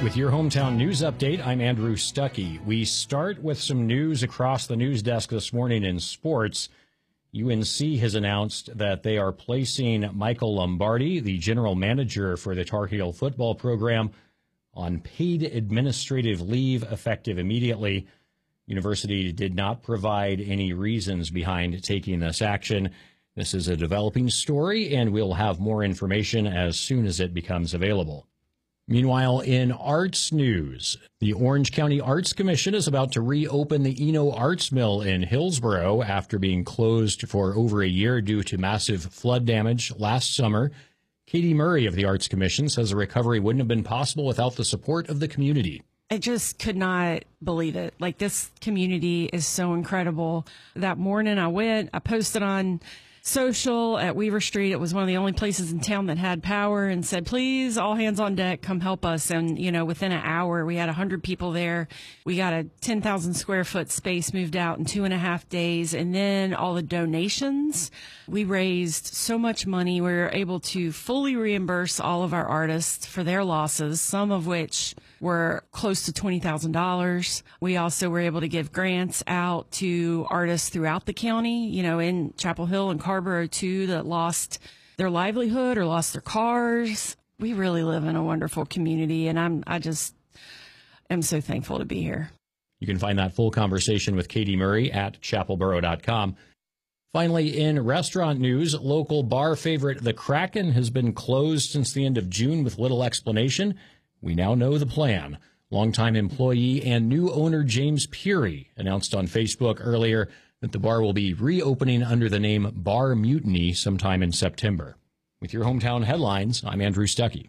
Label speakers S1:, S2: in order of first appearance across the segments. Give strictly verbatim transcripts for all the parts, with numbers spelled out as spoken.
S1: With your hometown news update, I'm Andrew Stuckey. We start with some news across the news desk this morning in sports. U N C has announced that they are placing Michael Lombardi, the general manager for the Tar Heel football program, on paid administrative leave effective immediately. University did not provide any reasons behind taking this action. This is a developing story, and we'll have more information as soon as it becomes available. Meanwhile, in arts news, the Orange County Arts Commission is about to reopen the Eno Arts Mill in Hillsboro after being closed for over a year due to massive flood damage last summer. Katie Murray of the Arts Commission says a recovery wouldn't have been possible without the support of the community.
S2: I just could not believe it. Like, this community is so incredible. That morning I went, I posted on social at Weaver Street. It was one of the only places in town that had power, and said, please, all hands on deck, come help us. And, you know, within an hour, we had one hundred people there. We got a ten thousand square foot space moved out in two and a half days. And then all the donations, we raised so much money. We were able to fully reimburse all of our artists for their losses, some of which were close to twenty thousand dollars. We also were able to give grants out to artists throughout the county, you know, in Chapel Hill and Carrboro too, that lost their livelihood or lost their cars. We really live in a wonderful community, and I'm, I just am so thankful to be here.
S1: You can find that full conversation with Katie Murray at chapel boro dot com. Finally, in restaurant news, local bar favorite The Kraken has been closed since the end of June with little explanation. We now know the plan. Longtime employee and new owner James Peary announced on Facebook earlier that the bar will be reopening under the name Bar Mutiny sometime in September. With your hometown headlines, I'm Andrew Stuckey.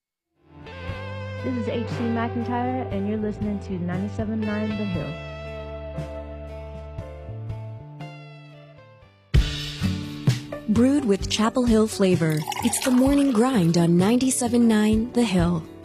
S3: This is H C McIntyre, and you're listening to ninety-seven point nine The Hill.
S4: Brewed with Chapel Hill flavor, it's the morning grind on ninety-seven point nine The Hill.